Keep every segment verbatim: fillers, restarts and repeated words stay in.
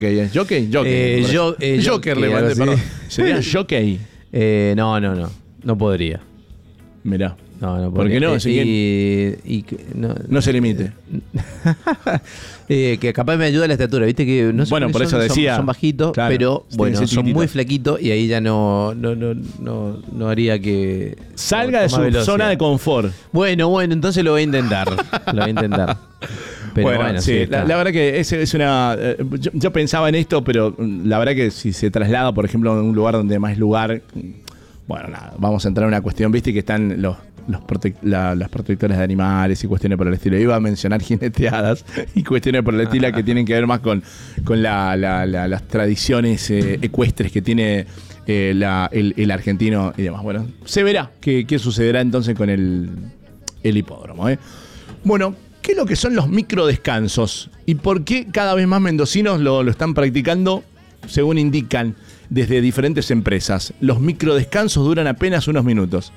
es jockey, jockey. Eh, yo, eh, Joker, jockey, le mandé, algo perdón. así. Sería jockey. Eh, no, no, no. No podría. Mirá. No, no ¿Por qué no? Eh, Si y, y que- no, No se limite. eh, que capaz me ayuda la estatura, viste que no sé Bueno, cuáles por eso son, son- decía, son bajitos, claro, pero tienen bueno, que ser son chiquititos. muy flaquitos y ahí ya no no, no, no, no haría que Salga de toma su velocidad. zona de confort. Bueno, bueno, entonces lo voy a intentar. Lo voy a intentar. Pero bueno, bueno, sí, sí, está. la, la verdad que es, es una. eh, yo, yo pensaba en esto, pero mm, la verdad que si se traslada, por ejemplo, a un lugar donde más lugar. mm, Bueno, nada, vamos a entrar en una cuestión, viste, que están los. Los prote- la- las protectoras de animales y cuestiones por el estilo. Iba a mencionar jineteadas y cuestiones por el estilo que tienen que ver más con, con la- la- la- las tradiciones eh, ecuestres que tiene eh, la- el, el argentino y demás. Bueno, se verá qué, qué sucederá entonces con el, el hipódromo. ¿eh? Bueno, ¿qué es lo que son los microdescansos? ¿Y por qué cada vez más mendocinos lo, lo están practicando? Según indican desde diferentes empresas, los microdescansos duran apenas unos minutos.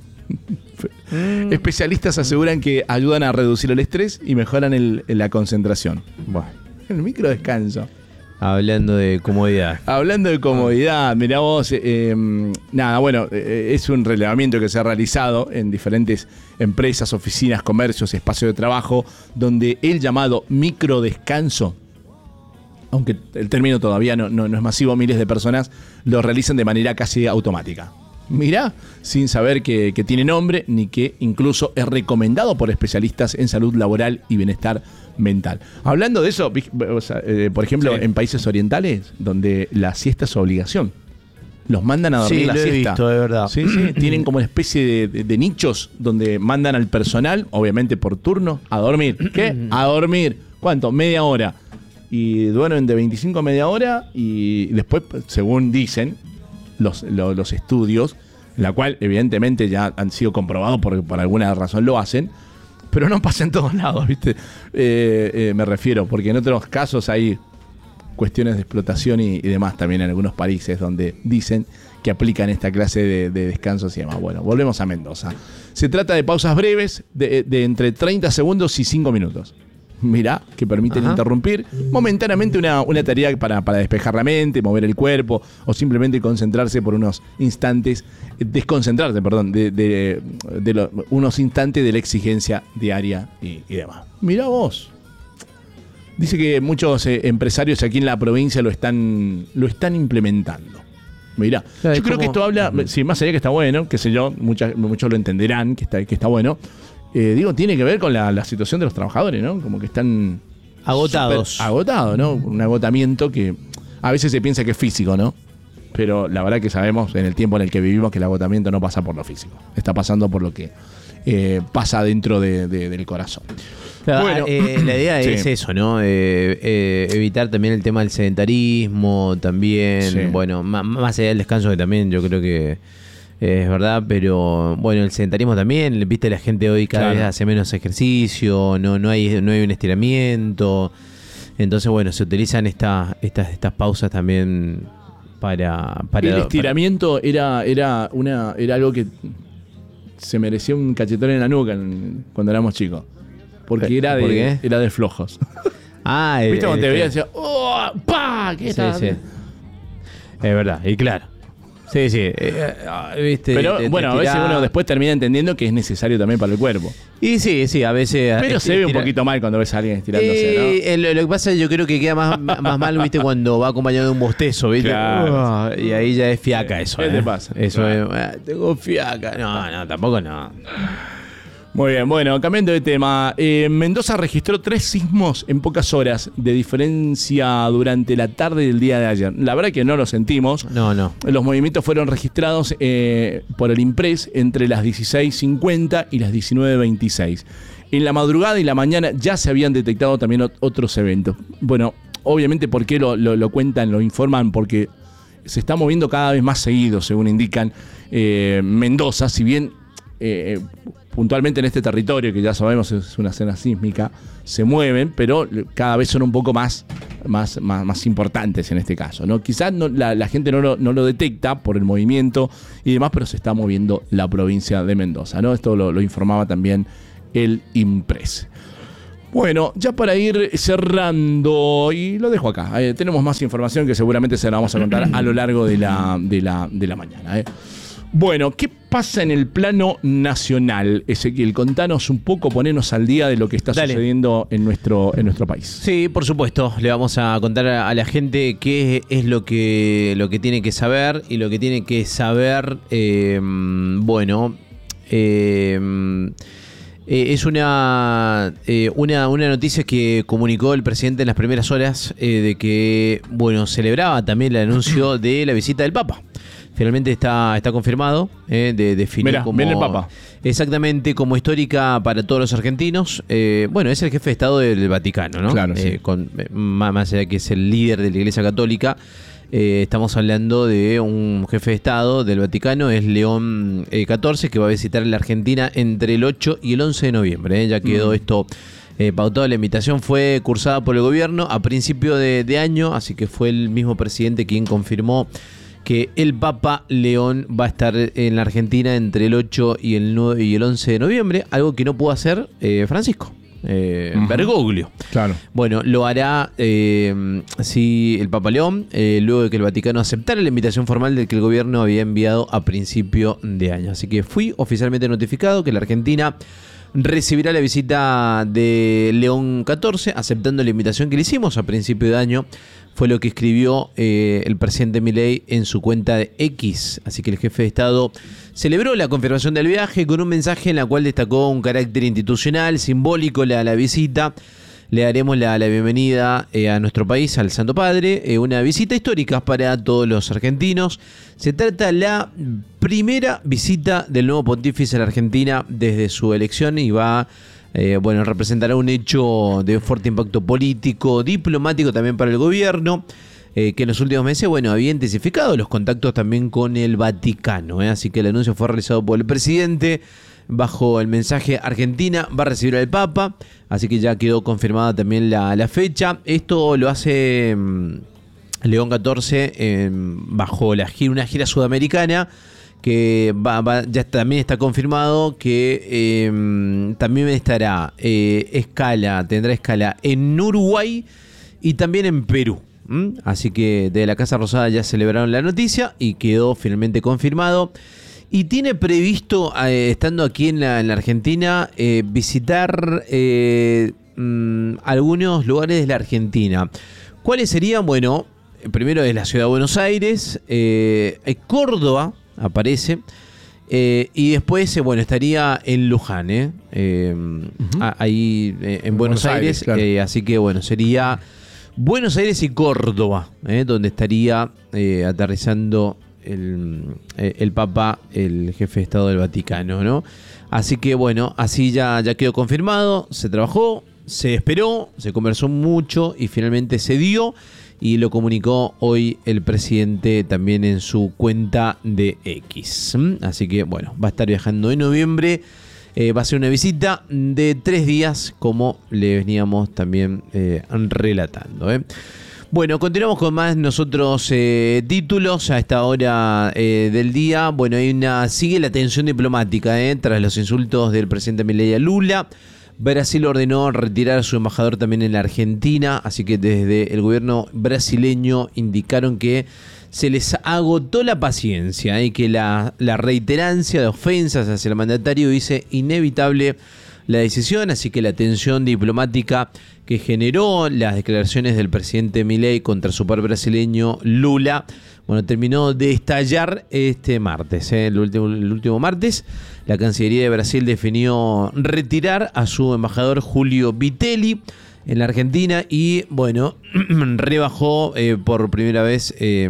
Especialistas aseguran que ayudan a reducir el estrés y mejoran el- la concentración. Bueno, El microdescanso. hablando de comodidad. Hablando de comodidad, mirá vos, eh, eh, nada, bueno, eh, es un relevamiento que se ha realizado en diferentes empresas, oficinas, comercios, espacios de trabajo, donde el llamado microdescanso, aunque el término todavía no, no, no es masivo, miles de personas lo realizan de manera casi automática. Mirá, sin saber que, que tiene nombre, ni que incluso es recomendado por especialistas en salud laboral y bienestar mental. Hablando de eso, vi- o sea, eh, por ejemplo, Sí. en países orientales, donde la siesta es obligación, los mandan a dormir Sí, la lo he siesta. visto, de verdad. Sí, sí, tienen como una especie de, de- de nichos donde mandan al personal, obviamente por turno, a dormir. ¿Qué? A dormir. ¿Cuánto? Media hora. Y duermen de veinticinco a media hora y después, según dicen los, lo- los estudios, la cual evidentemente ya han sido comprobados porque por alguna razón lo hacen, pero no pasa en todos lados, ¿viste? Eh, eh, me refiero, porque en otros casos hay cuestiones de explotación y, y demás también en algunos países donde dicen que aplican esta clase de, de descansos y demás. Bueno, volvemos a Mendoza. Se trata de pausas breves de, de entre treinta segundos y cinco minutos. Mirá, que permiten Ajá. interrumpir momentáneamente una, una tarea para, para despejar la mente, mover el cuerpo o simplemente concentrarse por unos instantes, eh, desconcentrarse, perdón, de, de- de lo- unos instantes de la exigencia diaria y, y demás. Mirá vos. Dice que muchos eh, empresarios aquí en la provincia lo están, lo están implementando. Mirá, Claro, yo es creo que como- esto habla, Ujú. sí, más allá que está bueno, qué sé yo, muchas- muchos lo entenderán, que está, que está bueno. Eh, digo, tiene que ver con la, la situación de los trabajadores, ¿no? Como que están Agotados. súper agotados, ¿no? Un agotamiento que a veces se piensa que es físico, ¿no? Pero la verdad que sabemos en el tiempo en el que vivimos que el agotamiento no pasa por lo físico, está pasando por lo que eh, pasa dentro de- de- del corazón. Claro, Bueno. eh, la idea Sí. es eso, ¿no? Eh, eh, evitar también el tema del sedentarismo, también, Sí. bueno, má- más allá del descanso que también yo creo que eh, es verdad, pero bueno, el sedentarismo también, viste, la gente hoy cada Claro. vez hace menos ejercicio, no, no hay, no hay un estiramiento, entonces bueno, se utilizan esta, estas, estas pausas también para, para El estiramiento era, era, una, era algo que se merecía un cachetón en la nuca en- cuando éramos chicos. Porque era de, ¿Por qué? era de flojos. para- ah, el- ¿Viste cuando el- te veía y decía, ¡oh! ¡Pa! ¿Qué Sí, está? sí. Es verdad, y claro. Sí, sí. eh, eh, ah, viste, Pero te- te bueno, a veces estirás. uno después termina entendiendo que es necesario también para el cuerpo. Y sí, sí, a veces. Pero esti- se ve un estira- poquito mal cuando ves a alguien estirándose, ¿no? Eh, lo, lo que pasa es yo creo que queda más, más mal, viste, cuando va acompañado de un bostezo, viste. Claro. Ah, y ahí ya es fiaca eso. ¿Qué te eh. pasa? Eso Claro. es, ah, tengo fiaca. No, no, tampoco no. Muy bien, bueno, cambiando de tema. Eh, Mendoza registró tres sismos en pocas horas de diferencia durante la tarde del día de ayer. La verdad que no lo sentimos. No, no. Los movimientos fueron registrados eh, por el IMPRES entre las dieciséis cincuenta y las diecinueve veintiséis. En la madrugada y la mañana ya se habían detectado también ot- otros eventos. Bueno, obviamente, ¿por qué lo, lo- lo cuentan, lo informan? Porque se está moviendo cada vez más seguido, según indican eh, Mendoza, si bien eh, puntualmente en este territorio, que ya sabemos es una zona sísmica, se mueven, pero cada vez son un poco más, más, más, más importantes en este caso, ¿no? Quizás no, la, la gente no lo, no lo detecta por el movimiento y demás, pero se está moviendo la provincia de Mendoza, ¿no? Esto lo, lo informaba también el IMPRES. Bueno, ya para ir cerrando, y lo dejo acá, eh, tenemos más información que seguramente se la vamos a contar a lo largo de la, de la, de la mañana. Eh. Bueno, ¿qué pasa en el plano nacional, Ezequiel? Contanos un poco, ponernos al día de lo que está Dale. sucediendo en nuestro, en nuestro país. Sí, por supuesto, le vamos a contar a la gente qué es lo que, lo que tiene que saber y lo que tiene que saber, eh, bueno... Eh, Eh, es una, eh, una, una noticia que comunicó el presidente en las primeras horas eh, de que, bueno, celebraba también el anuncio de la visita del Papa. Finalmente está, está confirmado, eh, de, definió Mirá, como... viene el Papa. Exactamente, como histórica para todos los argentinos. Eh, bueno, es el jefe de Estado del Vaticano, ¿no? Claro, eh, sí. Con, más, más allá que es el líder de la Iglesia Católica. Eh, estamos hablando de un jefe de Estado del Vaticano, es León eh, catorce, que va a visitar la Argentina entre el ocho y el once de noviembre. Eh. Ya quedó mm. esto eh, pautado. La invitación fue cursada por el gobierno a principio de, de año, así que fue el mismo presidente quien confirmó que el Papa León va a estar en la Argentina entre el ocho y el, nueve y el once de noviembre, algo que no pudo hacer eh, Francisco. Eh, uh-huh. Bergoglio. Claro. Bueno, lo hará eh, si el Papa León, eh, luego de que el Vaticano aceptara la invitación formal del que el gobierno había enviado a principio de año. Así que fui oficialmente notificado que la Argentina recibirá la visita de León catorce, aceptando la invitación que le hicimos a principio de año. Fue lo que escribió eh, el presidente Milei en su cuenta de X. Así que el jefe de Estado celebró la confirmación del viaje con un mensaje en el cual destacó un carácter institucional, simbólico la, la visita. Le daremos la, la bienvenida eh, a nuestro país, al Santo Padre, eh, una visita histórica para todos los argentinos. Se trata de la primera visita del nuevo pontífice a la Argentina desde su elección y va... Eh, bueno, representará un hecho de fuerte impacto político, diplomático también para el gobierno, eh, que en los últimos meses, bueno, había intensificado los contactos también con el Vaticano, eh, así que el anuncio fue realizado por el presidente bajo el mensaje: Argentina va a recibir al Papa, así que ya quedó confirmada también la, la fecha. Esto lo hace mmm, León catorce eh, bajo la gira, una gira sudamericana, que va, va, ya también está confirmado que eh, también estará eh, escala, tendrá escala en Uruguay y también en Perú. ¿Mm? Así que de la Casa Rosada ya celebraron la noticia y quedó finalmente confirmado. Y tiene previsto, eh, estando aquí en la, en la Argentina, eh, visitar eh, mmm, algunos lugares de la Argentina. ¿Cuáles serían? Bueno, primero es la ciudad de Buenos Aires, eh, Córdoba, aparece, eh, y después, eh, bueno, estaría en Luján, eh, eh, uh-huh. ahí eh, en Buenos, Buenos Aires, Aires claro. eh, así que bueno, sería Buenos Aires y Córdoba, eh, donde estaría eh, aterrizando el, el Papa, el jefe de Estado del Vaticano, ¿no? Así que bueno, así ya, ya quedó confirmado, se trabajó, se esperó, se conversó mucho y finalmente se dio. Y lo comunicó hoy el presidente también en su cuenta de X. Así que, bueno, va a estar viajando en noviembre. Eh, va a ser una visita de tres días, como le veníamos también eh, relatando. ¿eh? Bueno, continuamos con más nosotros eh, títulos a esta hora eh, del día. Bueno, hay una sigue la tensión diplomática eh, tras los insultos del presidente Milei a Lula. Brasil ordenó retirar a su embajador también en la Argentina, así que desde el gobierno brasileño indicaron que se les agotó la paciencia y ¿eh? que la, la reiterancia de ofensas hacia el mandatario hizo inevitable la decisión, así que la tensión diplomática que generó las declaraciones del presidente Milei contra su par brasileño Lula, bueno, terminó de estallar este martes, ¿eh? el, último, el último martes. La Cancillería de Brasil definió retirar a su embajador Julio Vitelli en la Argentina y, bueno, rebajó eh, por primera vez eh,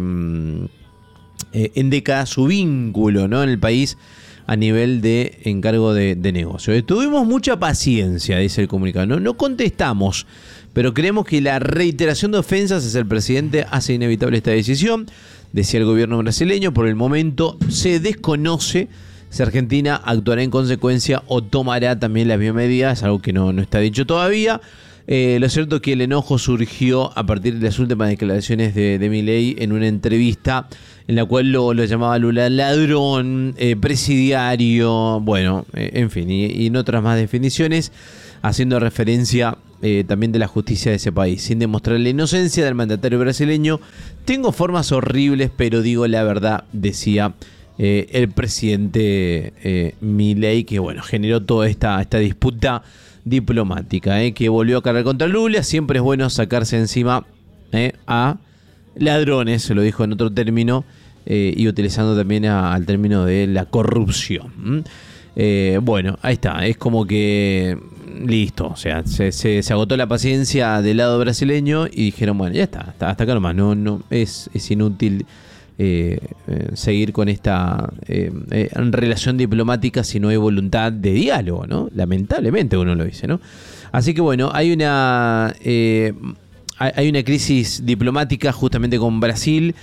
eh, en décadas su vínculo, ¿no? en el país a nivel de encargo de, de negocio. Tuvimos mucha paciencia, dice el comunicado. No, no contestamos, pero creemos que la reiteración de ofensas hacia el presidente hace inevitable esta decisión, decía el gobierno brasileño. Por el momento se desconoce si Argentina actuará en consecuencia o tomará también las mismas medidas, algo que no, no está dicho todavía. Eh, lo cierto es que el enojo surgió a partir de las últimas declaraciones de, de Milei en una entrevista en la cual lo, lo llamaba Lula ladrón, eh, presidiario, bueno, eh, en fin, y, y en otras más definiciones, haciendo referencia eh, también de la justicia de ese país, sin demostrar la inocencia del mandatario brasileño. Tengo formas horribles, pero digo la verdad, decía eh, el presidente eh, Milei, que bueno, generó toda esta, esta disputa diplomática, eh, que volvió a cargar contra Lula. Siempre es bueno sacarse encima eh, a ladrones, se lo dijo en otro término, eh, y utilizando también a, al término de la corrupción. ¿Mm? Eh, bueno, ahí está, es como que listo, o sea, se, se, se agotó la paciencia del lado brasileño y dijeron, bueno, ya está, hasta, hasta acá nomás, no, no, es, es inútil eh, eh, seguir con esta eh, eh, relación diplomática si no hay voluntad de diálogo, ¿no? Lamentablemente uno lo dice, ¿no? Así que bueno, hay una, eh, hay una crisis diplomática justamente con Brasil.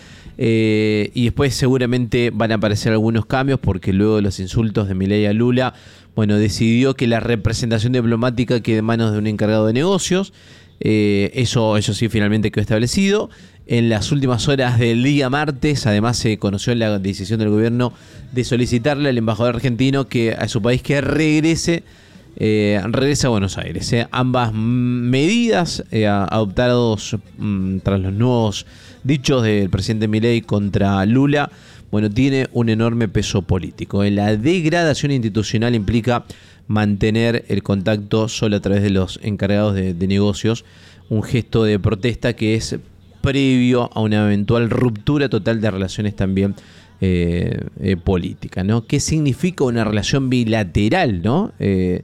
Eh, y después seguramente van a aparecer algunos cambios porque luego de los insultos de Milei a Lula, bueno, decidió que la representación diplomática quede en manos de un encargado de negocios. Eh, eso, eso sí, finalmente quedó establecido. En las últimas horas del día martes, además se conoció la decisión del gobierno de solicitarle al embajador argentino que a su país que regrese Eh, regresa a Buenos Aires. Eh. Ambas medidas eh, adoptadas mm, tras los nuevos dichos del presidente Milei contra Lula, bueno, tiene un enorme peso político. Eh. La degradación institucional implica mantener el contacto solo a través de los encargados de, de negocios, un gesto de protesta que es previo a una eventual ruptura total de relaciones también eh, eh, políticas, ¿no? ¿Qué significa una relación bilateral, ¿no? Eh,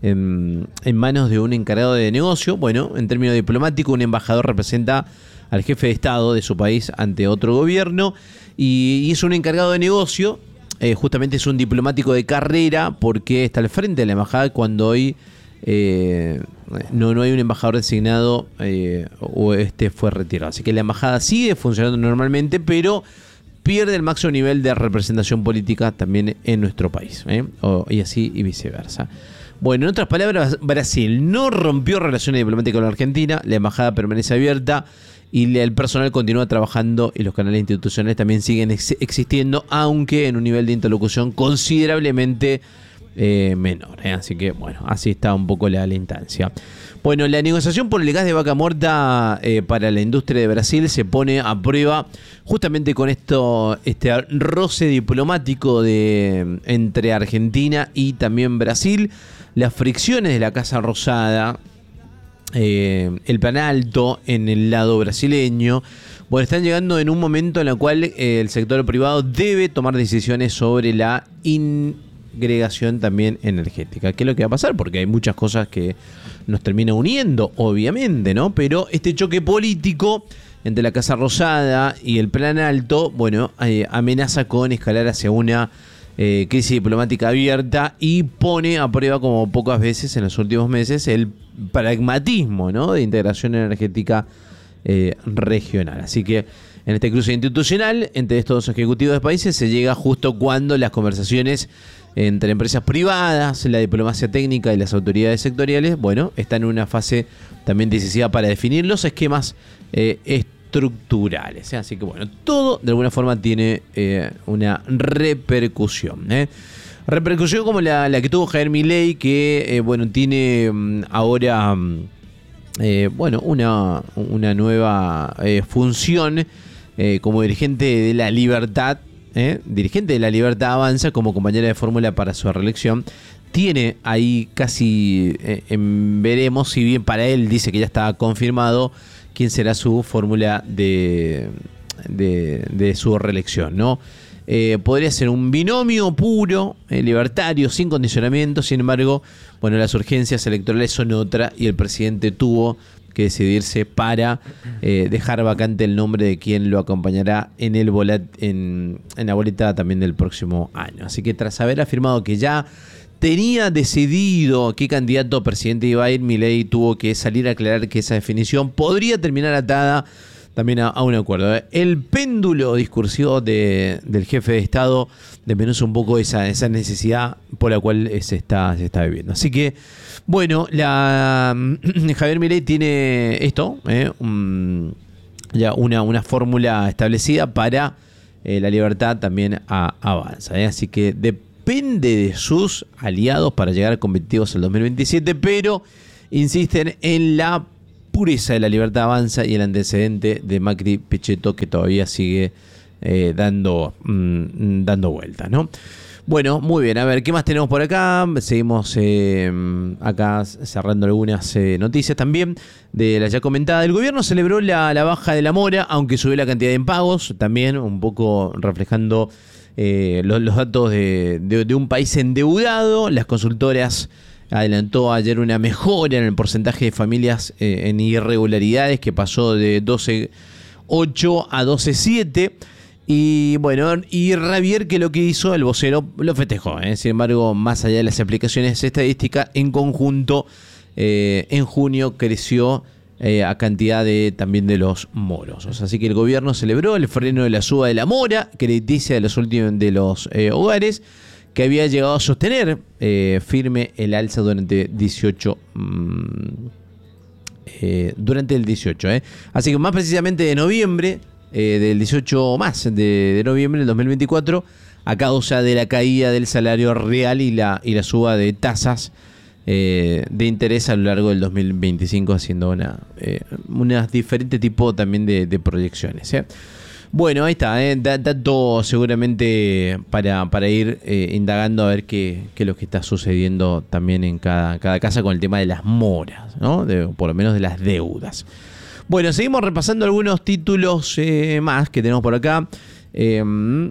En, en manos de un encargado de negocio? Bueno, en términos diplomáticos, un embajador representa al jefe de Estado de su país ante otro gobierno y, y es un encargado de negocio, eh, justamente es un diplomático de carrera porque está al frente de la embajada cuando hoy eh, no, no hay un embajador designado eh, o este fue retirado. Así que la embajada sigue funcionando normalmente, pero pierde el máximo nivel de representación política también en nuestro país, ¿eh? o, y así y viceversa. Bueno, en otras palabras, Brasil no rompió relaciones diplomáticas con la Argentina, la embajada permanece abierta y el personal continúa trabajando y los canales institucionales también siguen ex- existiendo, aunque en un nivel de interlocución considerablemente eh, menor. ¿eh? Así que, bueno, así está un poco la, la instancia. Bueno, la negociación por el gas de vaca muerta eh, para la industria de Brasil se pone a prueba justamente con esto, este roce diplomático de, entre Argentina y también Brasil. Las fricciones de la Casa Rosada, eh, el plan alto en el lado brasileño, bueno, están llegando en un momento en el cual eh, el sector privado debe tomar decisiones sobre la ingregación también energética. ¿Qué es lo que va a pasar? Porque hay muchas cosas que nos terminan uniendo, obviamente, ¿no? Pero este choque político entre la Casa Rosada y el plan alto, bueno, eh, amenaza con escalar hacia una Eh, crisis diplomática abierta y pone a prueba como pocas veces en los últimos meses el pragmatismo, ¿no? de integración energética eh, regional. Así que en este cruce institucional entre estos dos ejecutivos de países se llega justo cuando las conversaciones entre empresas privadas, la diplomacia técnica y las autoridades sectoriales, bueno, están en una fase también decisiva para definir los esquemas eh, estructurales. ¿eh? Así que bueno, todo de alguna forma tiene eh, una repercusión. ¿eh? Repercusión como la, la que tuvo Javier Milei, que eh, bueno, tiene um, ahora um, eh, bueno, una, una nueva eh, función eh, como dirigente de la Libertad, ¿eh? dirigente de la Libertad Avanza como compañera de fórmula para su reelección. Tiene ahí casi, eh, en veremos, si bien para él dice que ya está confirmado quién será su fórmula de, de, de su reelección, ¿no? Eh, podría ser un binomio puro, eh, libertario, sin condicionamiento. Sin embargo, bueno, las urgencias electorales son otra y el presidente tuvo que decidirse para eh, dejar vacante el nombre de quien lo acompañará en, el volat, en, en la boleta también del próximo año. Así que tras haber afirmado que ya tenía decidido qué candidato presidente iba a ir, Milei tuvo que salir a aclarar que esa definición podría terminar atada también a, a un acuerdo. El péndulo discursivo de, del jefe de Estado desmenuza un poco esa, esa necesidad por la cual se está, se está viviendo. Así que, bueno, la Javier Milei tiene esto, eh, un, ya una, una fórmula establecida para eh, la Libertad también a, avanza. Eh. Así que depende de sus aliados para llegar competitivos al dos mil veintisiete, pero insisten en la pureza de la libertad avanza y el antecedente de Macri Pichetto que todavía sigue eh, dando, mmm, dando vueltas, ¿no? Bueno, muy bien, a ver, ¿qué más tenemos por acá? Seguimos eh, acá cerrando algunas eh, noticias también de la ya comentada. El gobierno celebró la, la baja de la mora, aunque subió la cantidad de impagos, también un poco reflejando eh, los, los datos de, de, de un país endeudado. Las consultoras adelantó ayer una mejora en el porcentaje de familias eh, en irregularidades, que pasó de doce coma ocho a doce coma siete. Y bueno, y Javier, que lo que hizo, el vocero, lo festejó, ¿eh? Sin embargo, más allá de las aplicaciones estadísticas, en conjunto, eh, en junio creció eh, a cantidad de también de los morosos. Así que el gobierno celebró el freno de la suba de la mora, crediticia de los últimos de los eh, hogares, que había llegado a sostener eh, firme el alza durante dieciocho mmm, eh, durante el dieciocho. ¿eh? Así que más precisamente de noviembre. Eh, del dieciocho más de, de noviembre del dos mil veinticuatro, a causa de la caída del salario real y la, y la suba de tasas eh, de interés a lo largo del dos mil veinticinco, haciendo una, eh, unas diferentes tipos también de, de proyecciones. ¿eh? Bueno, ahí está, ¿eh? dato seguramente para, para ir eh, indagando a ver qué, qué es lo que está sucediendo también en cada, cada casa con el tema de las moras, ¿no? De, por lo menos de las deudas. Bueno, seguimos repasando algunos títulos eh, más que tenemos por acá. Eh,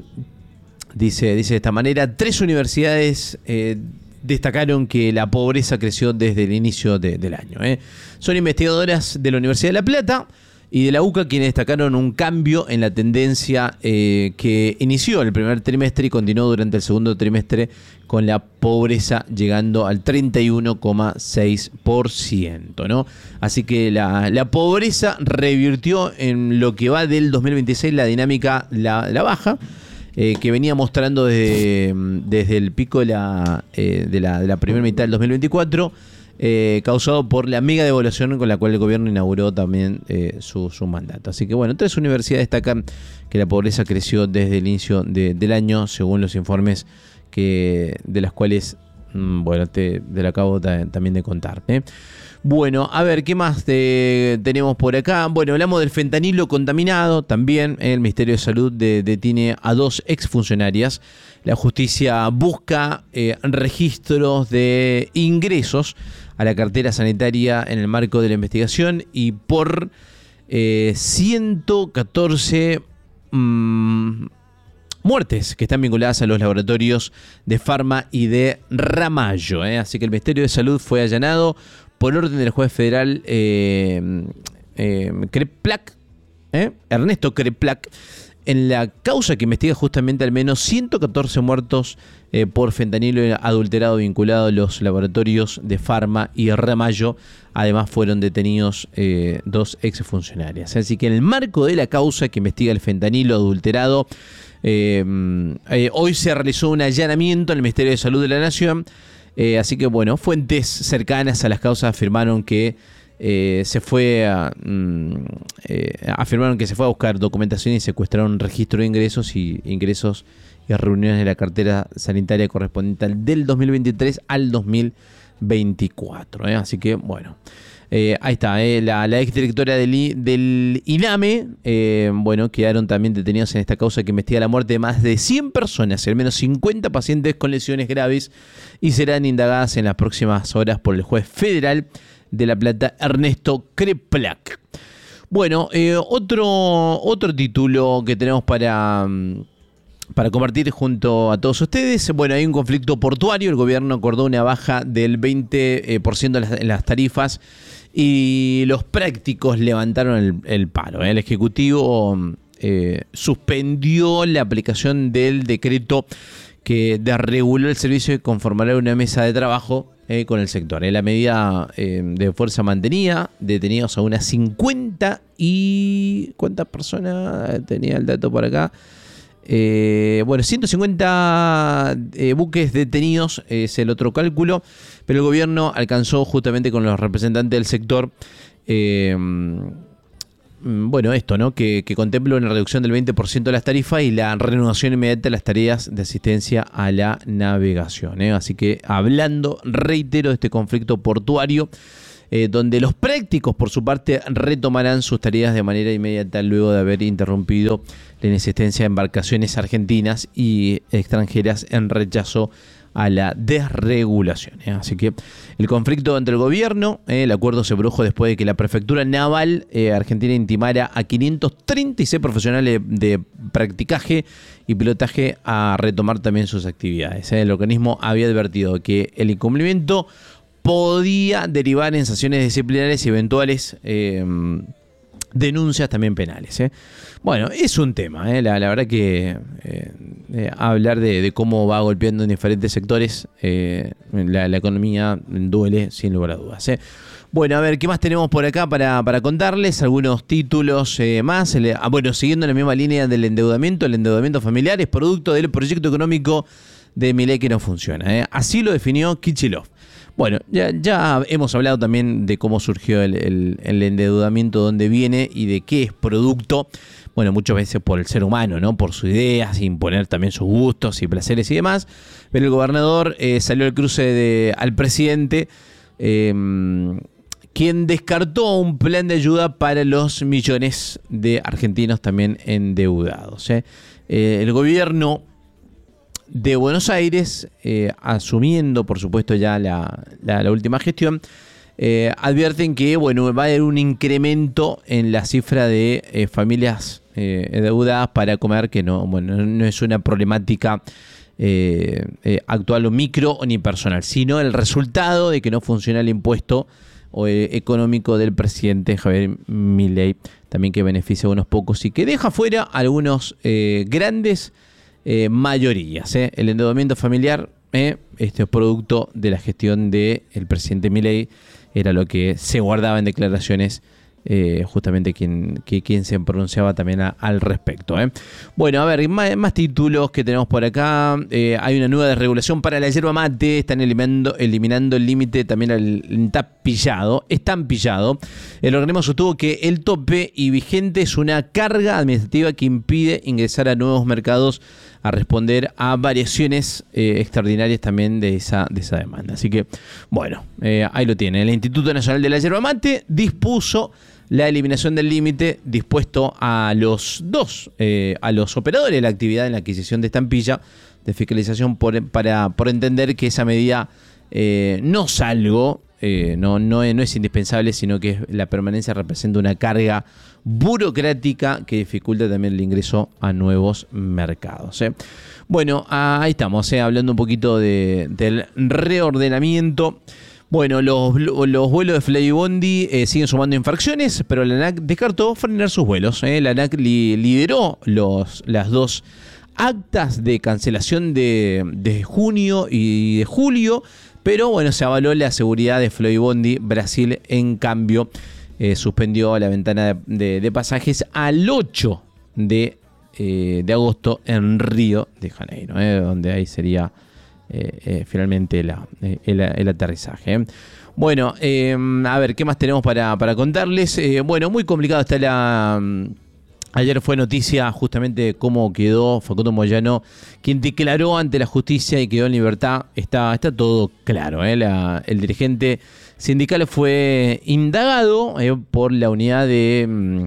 dice, dice de esta manera, tres universidades eh, destacaron que la pobreza creció desde el inicio de, del año. Eh. Son investigadoras de la Universidad de La Plata y de la UCA quienes destacaron un cambio en la tendencia eh, que inició el primer trimestre y continuó durante el segundo trimestre, con la pobreza llegando al treinta y uno coma seis por ciento, ¿no? Así que la, la pobreza revirtió en lo que va del dos mil veintiséis la dinámica, la, la baja, eh, que venía mostrando desde, desde el pico de la, eh, de, la, de la primera mitad del dos mil veinticuatro, eh, causado por la mega devaluación con la cual el gobierno inauguró también eh, su, su mandato. Así que bueno, tres universidades destacan que la pobreza creció desde el inicio de, del año, según los informes que de las cuales, bueno, te, te lo acabo de, también de contar. ¿eh? Bueno, a ver, ¿qué más te, tenemos por acá? Bueno, hablamos del fentanilo contaminado. También el Ministerio de Salud de, detiene a dos exfuncionarias. La justicia busca eh, registros de ingresos a la cartera sanitaria en el marco de la investigación y por eh, ciento catorce mmm, muertes que están vinculadas a los laboratorios de Pharma y de Ramallo. ¿eh? Así que el Ministerio de Salud fue allanado por orden del juez federal eh, eh, Kreplak, ¿eh? Ernesto Kreplak, en la causa que investiga justamente al menos ciento catorce muertos eh, por fentanilo adulterado vinculado a los laboratorios de Pharma y Ramallo. Además fueron detenidos eh, dos exfuncionarias. Así que en el marco de la causa que investiga el fentanilo adulterado, eh, eh, hoy se realizó un allanamiento en el Ministerio de Salud de la Nación. Eh, así que bueno, fuentes cercanas a las causas afirmaron que eh, se fue a, mm, eh, afirmaron que se fue a buscar documentación y secuestraron registro de ingresos y ingresos y reuniones de la cartera sanitaria correspondiente al del dos mil veintitrés al dos mil veinticuatro. ¿eh? Así que bueno, eh, ahí está, eh, la, la exdirectora del, I, del INAME, eh, bueno, quedaron también detenidos en esta causa que investiga la muerte de más de cien personas, al menos cincuenta pacientes con lesiones graves, y serán indagadas en las próximas horas por el juez federal de La Plata, Ernesto Kreplak. Bueno, eh, otro, otro título que tenemos para... Para compartir junto a todos ustedes, bueno, hay un conflicto portuario. El gobierno acordó una baja del veinte por ciento en las, en las tarifas y los prácticos levantaron el, el paro. ¿eh? El Ejecutivo eh, suspendió la aplicación del decreto que desreguló el servicio y conformará una mesa de trabajo eh, con el sector. ¿eh? La medida eh, de fuerza mantenía detenidos a unas cincuenta y... ¿Cuántas personas? Tenía el dato por acá. Eh, bueno, ciento cincuenta eh, buques detenidos es el otro cálculo, pero el gobierno alcanzó justamente con los representantes del sector, eh, bueno, esto, ¿no? Que, que contempla una reducción del veinte por ciento de las tarifas y la reanudación inmediata de las tareas de asistencia a la navegación. ¿eh? Así que hablando, reitero, de este conflicto portuario, eh, donde los prácticos, por su parte, retomarán sus tareas de manera inmediata luego de haber interrumpido la inexistencia de embarcaciones argentinas y extranjeras en rechazo a la desregulación. ¿eh? Así que el conflicto entre el gobierno, ¿eh? el acuerdo se produjo después de que la Prefectura Naval eh, Argentina intimara a quinientos treinta y seis profesionales de practicaje y pilotaje a retomar también sus actividades. ¿eh? El organismo había advertido que el incumplimiento podía derivar en sanciones disciplinarias y eventuales eh, denuncias también penales. ¿eh? Bueno, es un tema, ¿eh? la, la verdad que eh, eh, hablar de, de cómo va golpeando en diferentes sectores eh, la, la economía duele sin lugar a dudas. ¿eh? Bueno, a ver, ¿qué más tenemos por acá para, para contarles? Algunos títulos eh, más. El, ah, bueno, siguiendo la misma línea del endeudamiento, el endeudamiento familiar es producto del proyecto económico de Milei que no funciona. ¿eh? Así lo definió Kicillof. Bueno, ya, ya hemos hablado también de cómo surgió el, el, el endeudamiento, dónde viene y de qué es producto. Bueno, muchas veces por el ser humano, ¿no? Por sus ideas, imponer también sus gustos y placeres y demás. Pero el gobernador eh, salió al cruce de, al presidente, eh, quien descartó un plan de ayuda para los millones de argentinos también endeudados. ¿eh? Eh, el gobierno de Buenos Aires, eh, asumiendo por supuesto ya la, la, la última gestión, eh, advierten que bueno, va a haber un incremento en la cifra de eh, familias eh, endeudadas para comer, que no, bueno, no es una problemática eh, eh, actual o micro ni personal, sino el resultado de que no funciona el impuesto o, eh, económico del presidente Javier Milei, también que beneficia a unos pocos y que deja fuera a algunos eh, grandes Eh, mayorías. ¿eh? El endeudamiento familiar, eh, este es producto de la gestión del presidente Milei, era lo que se guardaba en declaraciones, eh, justamente quien, que, quien se pronunciaba también a, al respecto. ¿eh? Bueno, a ver, más, más títulos que tenemos por acá. Eh, hay una nueva desregulación para la yerba mate, están eliminando, eliminando el límite también al entampillado, estampillado. El organismo sostuvo que el tope y vigente es una carga administrativa que impide ingresar a nuevos mercados a responder a variaciones eh, extraordinarias también de esa, de esa demanda. Así que, bueno, eh, ahí lo tiene. El Instituto Nacional de la Yerba Mate dispuso la eliminación del límite dispuesto a los dos, eh, a los operadores de la actividad en la adquisición de estampilla de fiscalización por, para, por entender que esa medida eh, no salgo, eh, no, no, no es indispensable, sino que la permanencia representa una carga burocrática que dificulta también el ingreso a nuevos mercados. ¿eh? Bueno, ahí estamos, ¿eh? hablando un poquito de, del reordenamiento. Bueno, los, los vuelos de Flybondi eh, siguen sumando infracciones, pero la ANAC descartó frenar sus vuelos. ¿eh? La ANAC li, lideró los, las dos actas de cancelación de, de junio y de julio, pero bueno, se avaló la seguridad de Flybondi. Brasil, en cambio, Eh, suspendió la ventana de, de, de pasajes al ocho de, eh, de agosto en Río de Janeiro, eh, donde ahí sería eh, eh, finalmente la, eh, el, el aterrizaje. Eh. Bueno, eh, a ver, ¿qué más tenemos para, para contarles? Eh, bueno, muy complicado está la... Um, ayer fue noticia justamente cómo quedó Facundo Moyano, quien declaró ante la justicia y quedó en libertad. Está, está todo claro, eh. la, el dirigente sindical fue indagado eh, por la unidad de,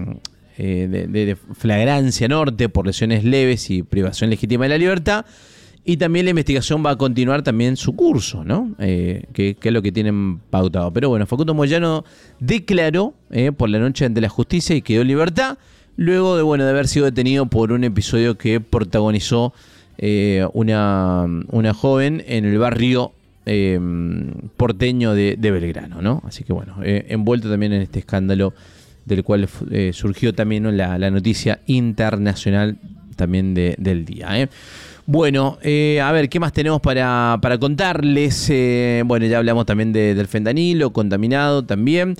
eh, de, de, de flagrancia norte por lesiones leves y privación legítima de la libertad, y también la investigación va a continuar también su curso, ¿no? Eh, que, que es lo que tienen pautado. Pero bueno, Facundo Moyano declaró eh, por la noche ante la justicia y quedó en libertad, luego de, bueno, de haber sido detenido por un episodio que protagonizó eh, una, una joven en el barrio Eh, porteño de, de Belgrano, ¿no? Así que bueno, eh, envuelto también en este escándalo del cual eh, surgió también, ¿no? la, la noticia internacional también de, del día. ¿eh? Bueno, eh, a ver, ¿qué más tenemos para, para contarles? Eh, bueno, ya hablamos también de, del fentanilo contaminado también.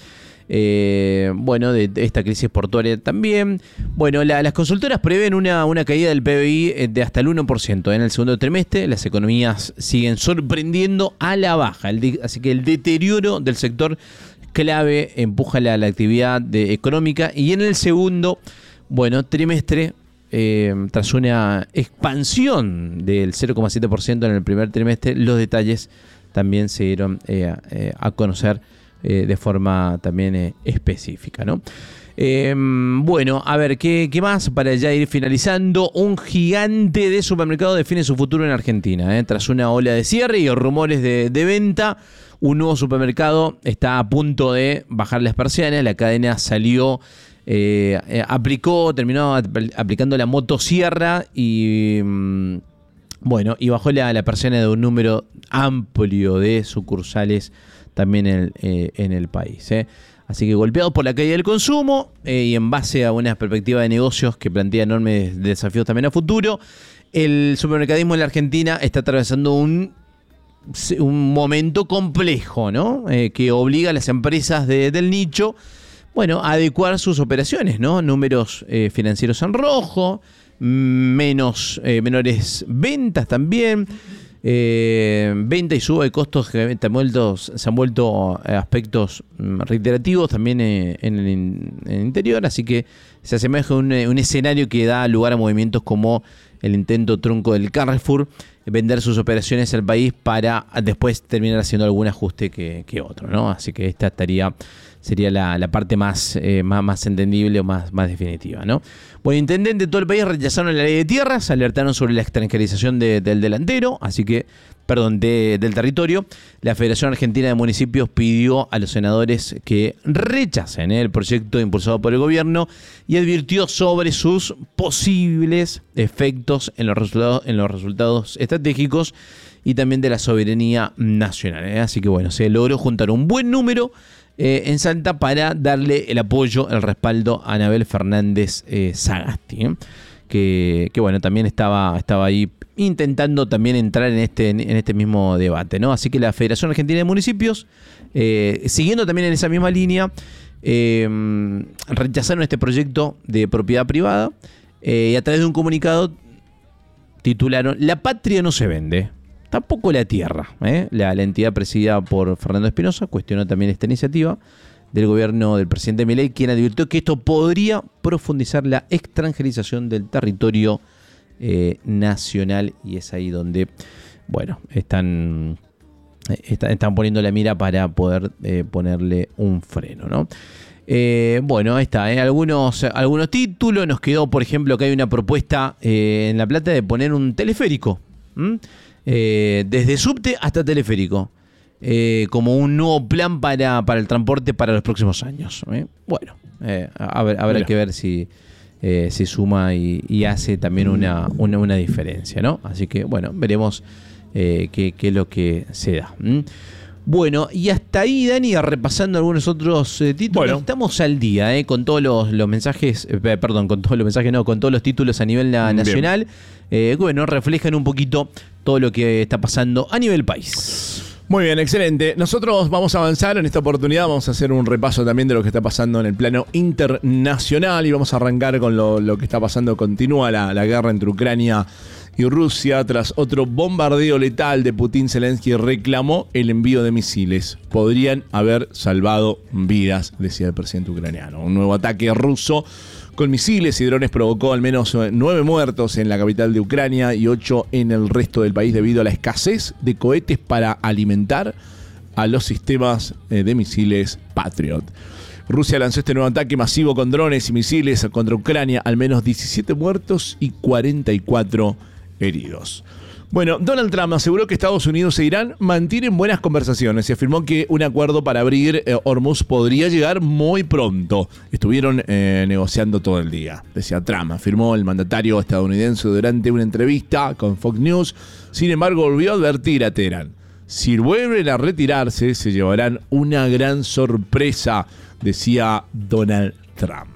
Eh, bueno, de, de esta crisis portuaria también. Bueno, la, las consultoras prevén una, una caída del P B I de hasta el uno por ciento en el segundo trimestre. Las economías siguen sorprendiendo a la baja, el, así que el deterioro del sector clave empuja la, la actividad de, económica. Y en el segundo, bueno, trimestre, eh, tras una expansión del cero coma siete por ciento en el primer trimestre, los detalles también se dieron eh, eh, a conocer eh, de forma también eh, específica, ¿no? Eh, bueno, a ver, ¿qué, ¿qué más? Para ya ir finalizando, un gigante de supermercado define su futuro en Argentina. ¿eh? Tras una ola de cierre y rumores de, de venta, un nuevo supermercado está a punto de bajar las persianas. La cadena salió, eh, eh, aplicó, terminó aplicando la motosierra y, mm, bueno, y bajó la, la persiana de un número amplio de sucursales también en el, eh, en el país, ¿eh? Así que golpeados por la caída del consumo eh, y en base a una perspectiva de negocios que plantea enormes desafíos también a futuro, el supermercadismo en la Argentina está atravesando un, un momento complejo, ¿no? Eh, que obliga a las empresas de, del nicho, bueno, a adecuar sus operaciones, ¿no? Números eh, financieros en rojo, menos, eh, menores ventas también. Eh, venta y suba de costos que se han vuelto, se han vuelto aspectos reiterativos también en, en, el, en el interior, así que se asemeja a un, un escenario que da lugar a movimientos como el intento trunco del Carrefour, vender sus operaciones al país para después terminar haciendo algún ajuste que, que otro, ¿no? Así que esta estaría sería la, la parte más, eh, más, más entendible o más, más definitiva, ¿no? Bueno, intendentes de todo el país rechazaron la ley de tierras, alertaron sobre la extranjerización de, del delantero, así que, perdón, de, del territorio. La Federación Argentina de Municipios pidió a los senadores que rechacen ¿eh? el proyecto impulsado por el gobierno y advirtió sobre sus posibles efectos en los resultados, en los resultados estratégicos y también de la soberanía nacional, ¿eh? Así que bueno, se logró juntar un buen número Eh, en Salta para darle el apoyo, el respaldo a Anabel Fernández eh, Sagasti, ¿eh? que, que bueno, también estaba, estaba ahí intentando también entrar en este, en este mismo debate, ¿no? Así que la Federación Argentina de Municipios, eh, siguiendo también en esa misma línea, eh, rechazaron este proyecto de propiedad privada eh, y a través de un comunicado titularon "La patria no se vende". Tampoco la tierra. ¿eh? La, la entidad presidida por Fernando Espinosa cuestionó también esta iniciativa del gobierno del presidente Milei, quien advirtió que esto podría profundizar la extranjerización del territorio eh, nacional, y es ahí donde, bueno, están, está, están poniendo la mira para poder eh, ponerle un freno, ¿no? Eh, bueno, ahí está, ¿eh? algunos, algunos títulos. Nos quedó, por ejemplo, que hay una propuesta eh, en La Plata de poner un teleférico. ¿Mm? Eh, desde subte hasta teleférico, eh, como un nuevo plan para, para el transporte para los próximos años. ¿eh? Bueno, eh, habrá, habrá que ver si eh, se suma y, y hace también una, una, una diferencia, ¿no? Así que, bueno, veremos eh, qué, qué es lo que se da. ¿Mm? Bueno, y hasta ahí, Dani, repasando algunos otros eh, títulos. Bueno. Estamos al día, eh, con todos los, los mensajes, eh, perdón, con todos los mensajes, no, con todos los títulos a nivel na- nacional. Eh, bueno, reflejan un poquito todo lo que está pasando a nivel país. Muy bien, excelente. Nosotros vamos a avanzar en esta oportunidad, vamos a hacer un repaso también de lo que está pasando en el plano internacional y vamos a arrancar con lo, lo que está pasando. Continúa la, la guerra entre Ucrania y Rusia. Tras otro bombardeo letal de Putin, Zelensky reclamó el envío de misiles. Podrían haber salvado vidas, decía el presidente ucraniano. Un nuevo ataque ruso con misiles y drones provocó al menos nueve muertos en la capital de Ucrania y ocho en el resto del país debido a la escasez de cohetes para alimentar a los sistemas de misiles Patriot. Rusia lanzó este nuevo ataque masivo con drones y misiles contra Ucrania, al menos diecisiete muertos y cuarenta y cuatro heridos. Bueno, Donald Trump aseguró que Estados Unidos e Irán mantienen buenas conversaciones y afirmó que un acuerdo para abrir eh, Hormuz podría llegar muy pronto. Estuvieron eh, negociando todo el día, decía Trump, afirmó el mandatario estadounidense durante una entrevista con Fox News. Sin embargo, volvió a advertir a Teherán: si vuelven a retirarse, se llevarán una gran sorpresa, decía Donald Trump.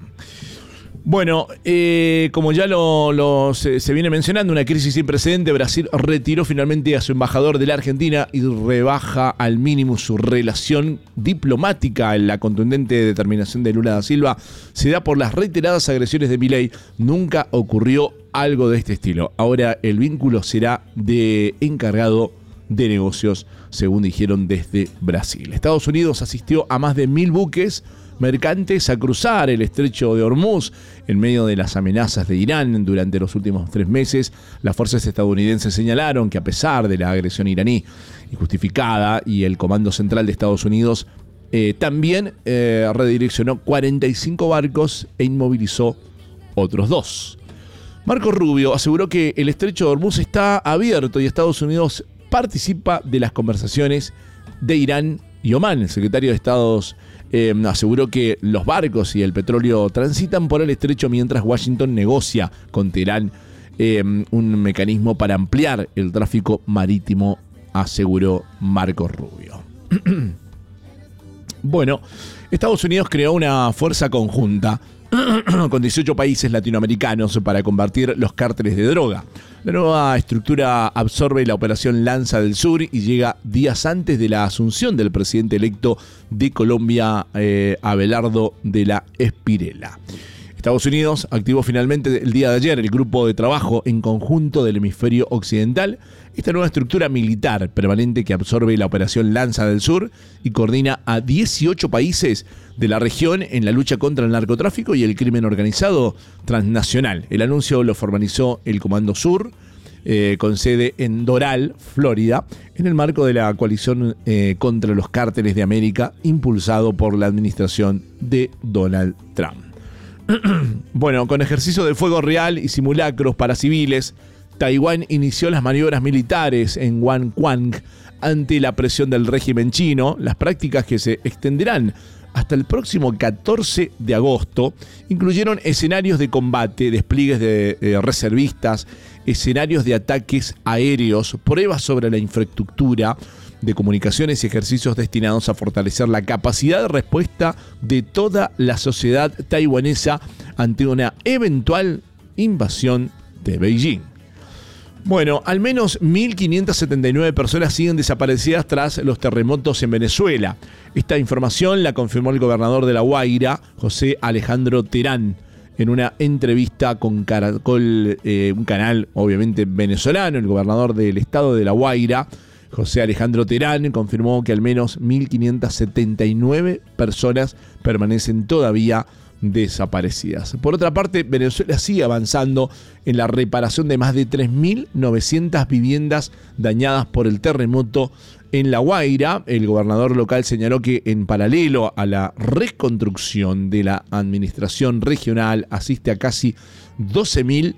Bueno, eh, como ya lo, lo se, se viene mencionando, una crisis sin precedente. Brasil retiró finalmente a su embajador de la Argentina y rebaja al mínimo su relación diplomática. La contundente determinación de Lula da Silva se da por las reiteradas agresiones de Milei. Nunca ocurrió algo de este estilo. Ahora el vínculo será de encargado de negocios, según dijeron desde Brasil. Estados Unidos asistió a más de mil buques mercantes a cruzar el estrecho de Hormuz en medio de las amenazas de Irán durante los últimos tres meses. Las fuerzas estadounidenses señalaron que a pesar de la agresión iraní injustificada y el Comando Central de Estados Unidos Eh, también eh, redireccionó cuarenta y cinco barcos e inmovilizó otros dos. Marco Rubio aseguró que el estrecho de Hormuz está abierto y Estados Unidos participa de las conversaciones de Irán y Omán. El secretario de Estados eh, aseguró que los barcos y el petróleo transitan por el estrecho mientras Washington negocia con Teherán eh, un mecanismo para ampliar el tráfico marítimo, aseguró Marco Rubio. Bueno, Estados Unidos creó una fuerza conjunta con dieciocho países latinoamericanos para combatir los cárteles de droga. La nueva estructura absorbe la operación Lanza del Sur y llega días antes de la asunción del presidente electo de Colombia, eh, Abelardo de la Espriella. Estados Unidos activó finalmente el día de ayer el grupo de trabajo en conjunto del hemisferio occidental, esta nueva estructura militar permanente que absorbe la operación Lanza del Sur y coordina a dieciocho países de la región en la lucha contra el narcotráfico y el crimen organizado transnacional. El anuncio lo formalizó el Comando Sur, eh, con sede en Doral, Florida, en el marco de la coalición eh, contra los cárteles de América, impulsado por la administración de Donald Trump. Bueno, con ejercicio de fuego real y simulacros para civiles, Taiwán inició las maniobras militares en Wanquang ante la presión del régimen chino, las prácticas que se extenderán hasta el próximo catorce de agosto incluyeron escenarios de combate, despliegues de eh, reservistas, escenarios de ataques aéreos, pruebas sobre la infraestructura de comunicaciones y ejercicios destinados a fortalecer la capacidad de respuesta de toda la sociedad taiwanesa ante una eventual invasión de Beijing. Bueno, al menos mil quinientas setenta y nueve personas siguen desaparecidas tras los terremotos en Venezuela. Esta información la confirmó el gobernador de La Guaira, José Alejandro Terán, en una entrevista con Caracol, eh, un canal obviamente venezolano. El gobernador del estado de La Guaira, José Alejandro Terán, confirmó que al menos mil quinientas setenta y nueve personas permanecen todavía desaparecidas. Por otra parte, Venezuela sigue avanzando en la reparación de más de tres mil novecientas viviendas dañadas por el terremoto en La Guaira. El gobernador local señaló que en paralelo a la reconstrucción de la administración regional asiste a casi doce mil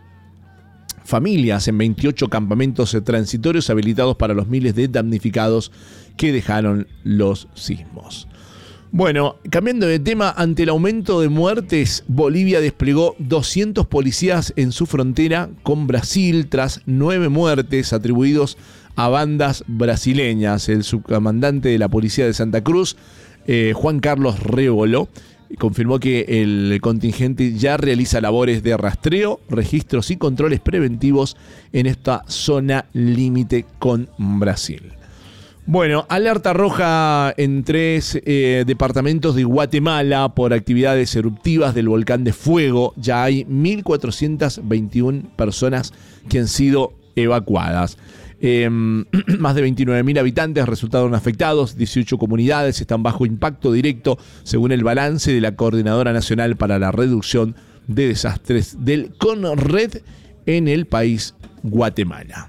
familias en veintiocho campamentos transitorios habilitados para los miles de damnificados que dejaron los sismos. Bueno, cambiando de tema, ante el aumento de muertes, Bolivia desplegó doscientos policías en su frontera con Brasil tras nueve muertes atribuidos a bandas brasileñas. El subcomandante de la policía de Santa Cruz, eh, Juan Carlos Révolo, confirmó que el contingente ya realiza labores de rastreo, registros y controles preventivos en esta zona límite con Brasil. Bueno, alerta roja en tres eh, departamentos de Guatemala por actividades eruptivas del volcán de fuego. Ya hay mil cuatrocientas veintiuna personas que han sido evacuadas. Eh, más de veintinueve mil habitantes resultaron afectados, dieciocho comunidades están bajo impacto directo, según el balance de la Coordinadora Nacional para la Reducción de Desastres del CONRED en el país Guatemala.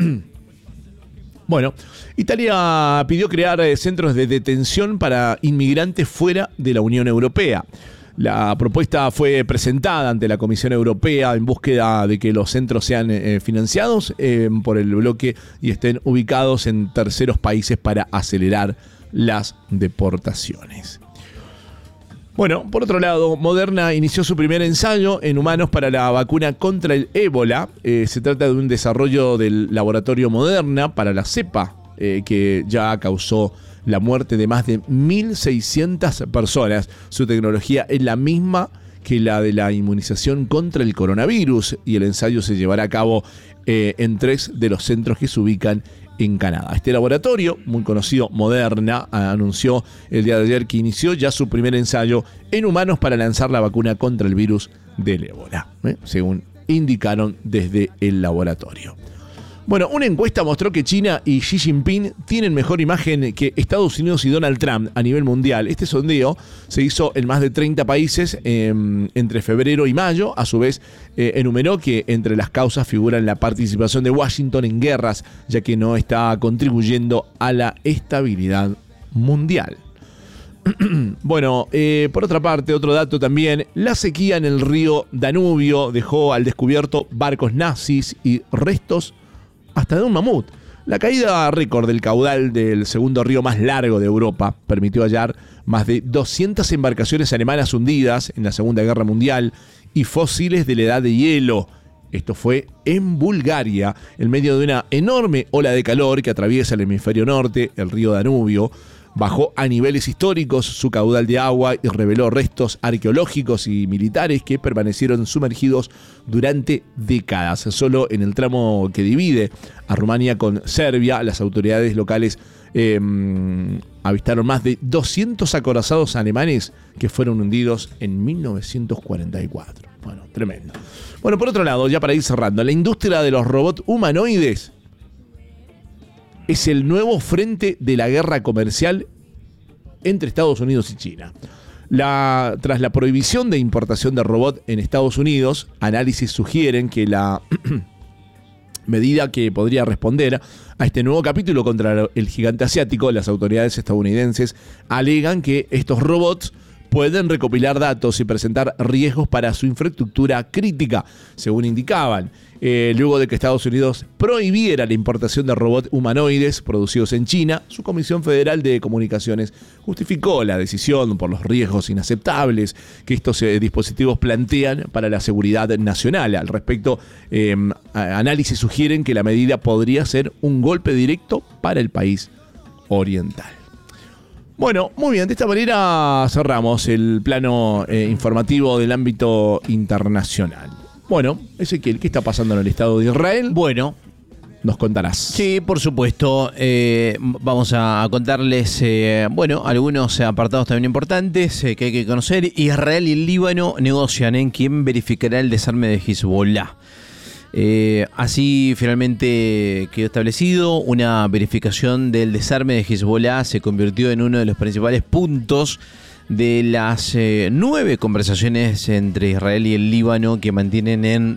Bueno, Italia pidió crear centros de detención para inmigrantes fuera de la Unión Europea. La propuesta fue presentada ante la Comisión Europea en búsqueda de que los centros sean eh, financiados eh, por el bloque y estén ubicados en terceros países para acelerar las deportaciones. Bueno, por otro lado, Moderna inició su primer ensayo en humanos para la vacuna contra el ébola. Eh, se trata de un desarrollo del laboratorio Moderna para la cepa, eh, que ya causó la muerte de más de mil seiscientas personas. Su tecnología es la misma que la de la inmunización contra el coronavirus y el ensayo se llevará a cabo eh, en tres de los centros que se ubican en Canadá. Este laboratorio, muy conocido, Moderna, anunció el día de ayer que inició ya su primer ensayo en humanos para lanzar la vacuna contra el virus del ébola, ¿eh? según indicaron desde el laboratorio. Bueno, una encuesta mostró que China y Xi Jinping tienen mejor imagen que Estados Unidos y Donald Trump a nivel mundial. Este sondeo se hizo en más de treinta países eh, entre febrero y mayo. A su vez, eh, enumeró que entre las causas figuran la participación de Washington en guerras, ya que no está contribuyendo a la estabilidad mundial. Bueno, eh, por otra parte, otro dato también, la sequía en el río Danubio dejó al descubierto barcos nazis y restos hasta de un mamut. La caída récord del caudal del segundo río más largo de Europa permitió hallar más de doscientas embarcaciones alemanas hundidas en la Segunda Guerra Mundial y fósiles de la edad de hielo. Esto fue en Bulgaria, en medio de una enorme ola de calor que atraviesa el hemisferio norte. El río Danubio bajó a niveles históricos su caudal de agua y reveló restos arqueológicos y militares que permanecieron sumergidos durante décadas. Solo en el tramo que divide a Rumania con Serbia, las autoridades locales eh, avistaron más de doscientos acorazados alemanes que fueron hundidos en mil novecientos cuarenta y cuatro. Bueno, tremendo. Bueno, por otro lado, ya para ir cerrando, la industria de los robots humanoides es el nuevo frente de la guerra comercial entre Estados Unidos y China. La, tras la prohibición de importación de robots en Estados Unidos, análisis sugieren que la medida que podría responder a este nuevo capítulo contra el gigante asiático, las autoridades estadounidenses alegan que estos robots pueden recopilar datos y presentar riesgos para su infraestructura crítica, según indicaban. Eh, luego de que Estados Unidos prohibiera la importación de robots humanoides producidos en China, su Comisión Federal de Comunicaciones justificó la decisión por los riesgos inaceptables que estos eh, dispositivos plantean para la seguridad nacional. Al respecto, eh, análisis sugieren que la medida podría ser un golpe directo para el país oriental. Bueno, muy bien, de esta manera cerramos el plano eh, informativo del ámbito internacional. Bueno, Ezequiel, ¿qué está pasando en el Estado de Israel? Bueno, nos contarás. Sí, por supuesto. Eh, vamos a contarles, eh, bueno, algunos apartados también importantes eh, que hay que conocer. Israel y el Líbano negocian en quién verificará el desarme de Hezbollah. Eh, así finalmente quedó establecido. Una verificación del desarme de Hezbollah se convirtió en uno de los principales puntos de las eh, nueve conversaciones entre Israel y el Líbano que mantienen en,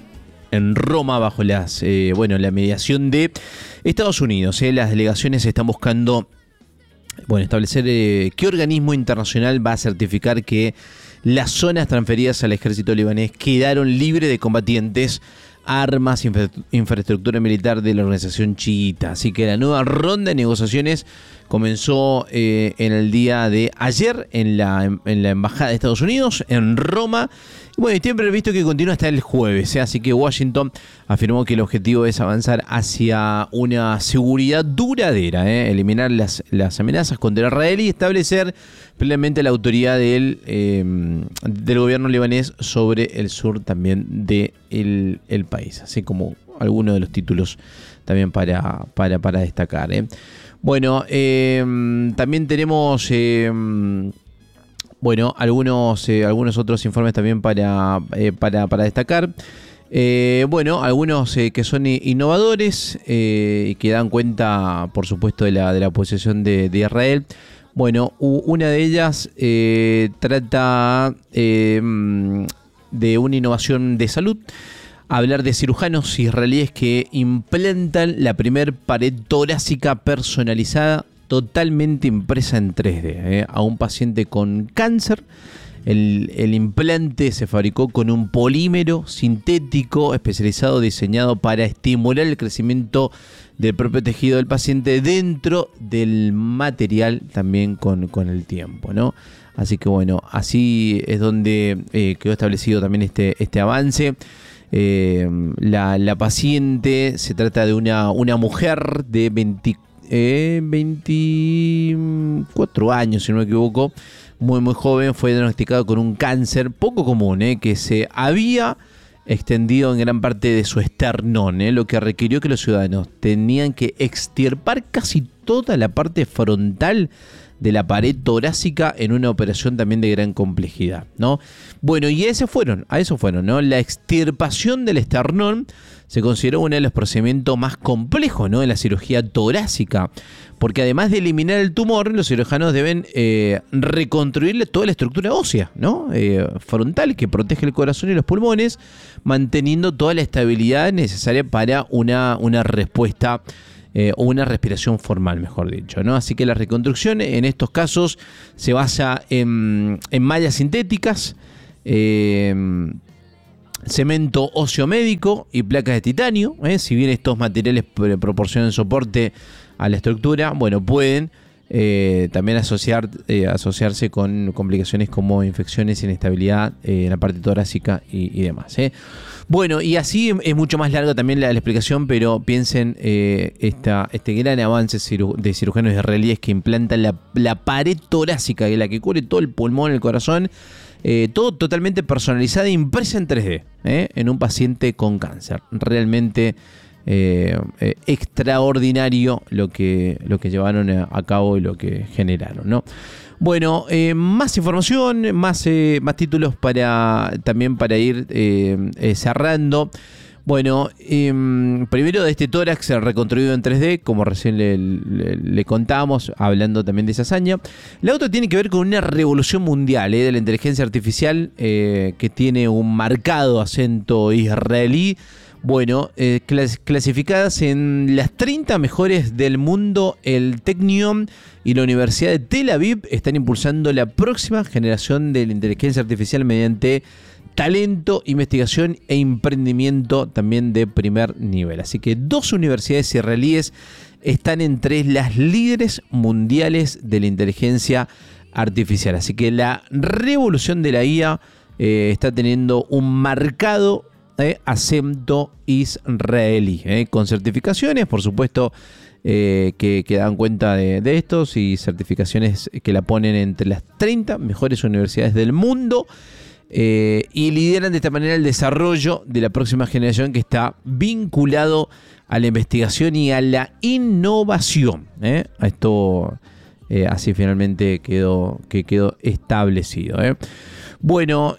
en Roma bajo las eh, bueno la mediación de Estados Unidos. Eh. Las delegaciones están buscando bueno establecer eh, qué organismo internacional va a certificar que las zonas transferidas al ejército libanés quedaron libres de combatientes, armas, infra- infraestructura militar de la organización chiita. Así que la nueva ronda de negociaciones comenzó eh, en el día de ayer en la, en la Embajada de Estados Unidos, en Roma. Y bueno, tiene previsto que continúe hasta el jueves, ¿eh? Así que Washington afirmó que el objetivo es avanzar hacia una seguridad duradera, ¿eh? Eliminar las, las amenazas contra Israel y establecer plenamente la autoridad del, eh, del gobierno libanés sobre el sur también del de el país, así como algunos de los títulos también para, para, para destacar, ¿eh? Bueno, eh, también tenemos eh, bueno algunos eh, algunos otros informes también para, eh, para, para destacar. Eh, bueno, algunos eh, que son innovadores eh, y que dan cuenta, por supuesto, de la, de la posesión de, de Israel. Bueno, una de ellas eh, trata eh, de una innovación de salud. Hablar de cirujanos israelíes que implantan la primer pared torácica personalizada totalmente impresa en tres D eh, a un paciente con cáncer. El, el implante se fabricó con un polímero sintético especializado diseñado para estimular el crecimiento del propio tejido del paciente dentro del material también con, con el tiempo, ¿no? Así que bueno, así es donde eh, quedó establecido también este, este avance. Eh, la, la paciente se trata de una, una mujer de veinte, eh, veinticuatro años, si no me equivoco, muy muy joven. Fue diagnosticado con un cáncer poco común, eh, que se había extendido en gran parte de su esternón, eh, lo que requirió que los ciudadanos tenían que extirpar casi toda la parte frontal de la pared torácica en una operación también de gran complejidad, ¿no? Bueno, y a eso fueron, a eso fueron, ¿no? La extirpación del esternón se consideró uno de los procedimientos más complejos, ¿no?, de la cirugía torácica, porque además de eliminar el tumor, los cirujanos deben eh, reconstruirle toda la estructura ósea, ¿no?, eh, frontal, que protege el corazón y los pulmones, manteniendo toda la estabilidad necesaria para una, una respuesta eh, o una respiración formal, mejor dicho, ¿no? Así que la reconstrucción en estos casos se basa en, en mallas sintéticas, eh, cemento óseo médico y placas de titanio. ¿eh? Si bien estos materiales proporcionan soporte a la estructura, bueno, pueden eh, también asociar, eh, asociarse con complicaciones como infecciones, inestabilidad eh, en la parte torácica y, y demás. ¿eh? Bueno, y así es mucho más larga también la, la explicación, pero piensen eh, esta, este gran avance ciru- de cirujanos israelíes que implantan la, la pared torácica, que es la que cubre todo el pulmón, el corazón, eh, todo totalmente personalizada e impresa en tres D, ¿eh? en un paciente con cáncer. Realmente eh, eh, extraordinario lo que, lo que llevaron a, a cabo y lo que generaron, ¿no? Bueno, eh, más información, más, eh, más títulos para también para ir eh, eh, cerrando. Bueno, eh, primero de este tórax reconstruido en tres D, como recién le, le, le contamos, hablando también de esa hazaña. La otra tiene que ver con una revolución mundial eh, de la inteligencia artificial eh, que tiene un marcado acento israelí. Bueno, eh, clas- clasificadas en las treinta mejores del mundo, el Technion y la Universidad de Tel Aviv están impulsando la próxima generación de la inteligencia artificial mediante talento, investigación e emprendimiento también de primer nivel. Así que dos universidades israelíes están entre las líderes mundiales de la inteligencia artificial. Así que la revolución de la I A eh, está teniendo un marcado Eh, acento israelí, eh, con certificaciones, por supuesto, eh, que, que dan cuenta de, de estos y certificaciones que la ponen entre las treinta mejores universidades del mundo eh, y lideran de esta manera el desarrollo de la próxima generación que está vinculado a la investigación y a la innovación. Eh. Esto eh, así finalmente quedó, que quedó establecido. Eh. Bueno,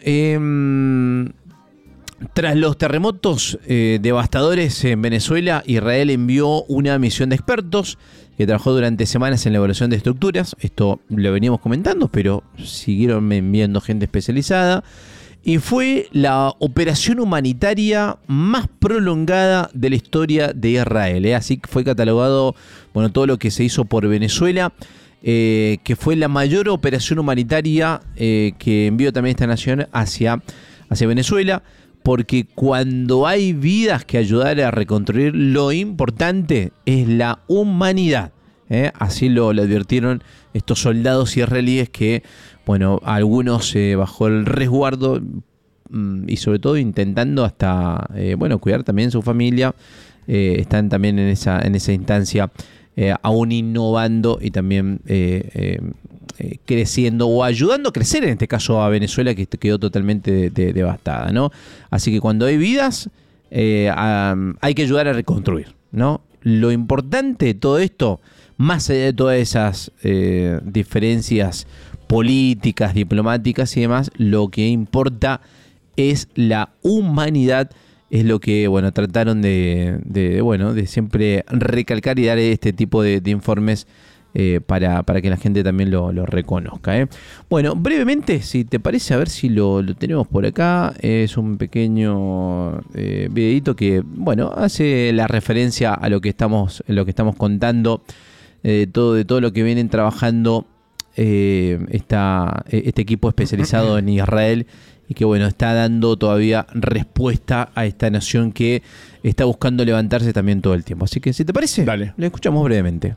eh, tras los terremotos eh, devastadores en Venezuela, Israel envió una misión de expertos que trabajó durante semanas en la evaluación de estructuras. Esto lo veníamos comentando, pero siguieron enviando gente especializada. Y fue la operación humanitaria más prolongada de la historia de Israel. ¿eh? Así que fue catalogado, bueno, todo lo que se hizo por Venezuela, eh, que fue la mayor operación humanitaria eh, que envió también esta nación hacia, hacia Venezuela. Porque cuando hay vidas que ayudar a reconstruir, lo importante es la humanidad. ¿eh? Así lo, lo advirtieron estos soldados israelíes que, bueno, algunos eh, bajo el resguardo mmm, y sobre todo intentando hasta, eh, bueno, cuidar también su familia, eh, están también en esa, en esa instancia eh, aún innovando y también eh, eh, Eh, creciendo o ayudando a crecer, en este caso a Venezuela, que quedó totalmente de, de, devastada, ¿no? Así que cuando hay vidas, eh, um, hay que ayudar a reconstruir, ¿no? Lo importante de todo esto, más allá de todas esas eh, diferencias políticas, diplomáticas y demás, lo que importa es la humanidad, es lo que, bueno, trataron de, de, bueno, de siempre recalcar y dar este tipo de, de informes Eh, para, para que la gente también lo, lo reconozca. ¿eh? Bueno, brevemente, si te parece, a ver si lo, lo tenemos por acá. Es un pequeño eh, videito que, bueno, hace la referencia a lo que estamos, lo que estamos contando, eh, todo, de todo lo que vienen trabajando eh, esta, este equipo especializado en Israel y que, bueno, está dando todavía respuesta a esta nación que está buscando levantarse también todo el tiempo. Así que, si te parece, dale, lo escuchamos brevemente.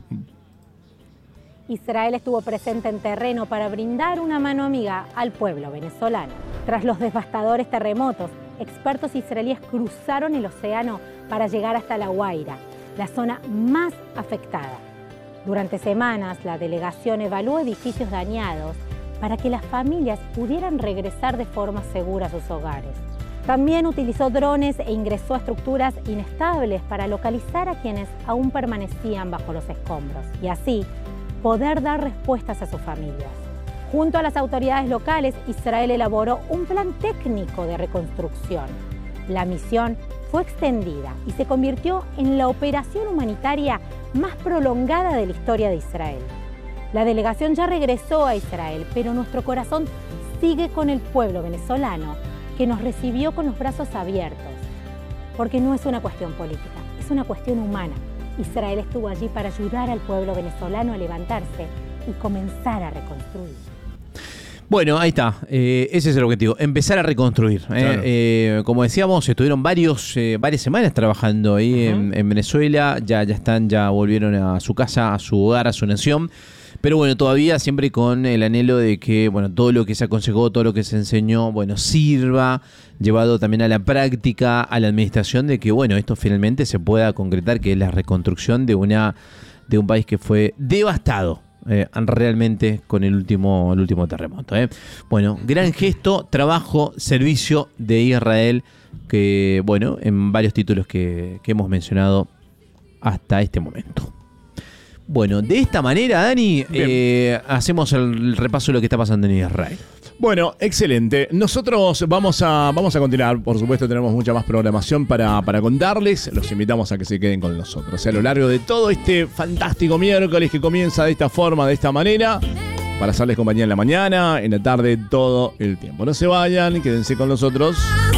Israel estuvo presente en terreno para brindar una mano amiga al pueblo venezolano. Tras los devastadores terremotos, expertos israelíes cruzaron el océano para llegar hasta La Guaira, la zona más afectada. Durante semanas, la delegación evaluó edificios dañados para que las familias pudieran regresar de forma segura a sus hogares. También utilizó drones e ingresó a estructuras inestables para localizar a quienes aún permanecían bajo los escombros y así poder dar respuestas a sus familias. Junto a las autoridades locales, Israel elaboró un plan técnico de reconstrucción. La misión fue extendida y se convirtió en la operación humanitaria más prolongada de la historia de Israel. La delegación ya regresó a Israel, pero nuestro corazón sigue con el pueblo venezolano, que nos recibió con los brazos abiertos. Porque no es una cuestión política, es una cuestión humana. Israel estuvo allí para ayudar al pueblo venezolano a levantarse y comenzar a reconstruir. Bueno, ahí está. Eh, ese es el objetivo. Empezar a reconstruir. ¿eh? Claro. Eh, como decíamos, estuvieron varios, eh, varias semanas trabajando ahí Ajá. en, en Venezuela. Ya, ya están, ya volvieron a su casa, a su hogar, a su nación. Pero bueno, todavía siempre con el anhelo de que, bueno, todo lo que se aconsejó, todo lo que se enseñó, bueno, sirva, llevado también a la práctica, a la administración, de que, bueno, esto finalmente se pueda concretar, que es la reconstrucción de una, de un país que fue devastado. Eh, realmente con el último, el último terremoto. ¿eh? Bueno, gran gesto, trabajo, servicio de Israel, que bueno, en varios títulos que, que hemos mencionado hasta este momento. Bueno, de esta manera, Dani, eh, hacemos el repaso de lo que está pasando en Israel. Bueno, excelente. Nosotros vamos a, vamos a continuar. Por supuesto, tenemos mucha más programación para, para contarles. Los invitamos a que se queden con nosotros. O sea, a lo largo de todo este fantástico miércoles que comienza de esta forma, de esta manera, para hacerles compañía en la mañana, en la tarde, todo el tiempo. No se vayan, quédense con nosotros.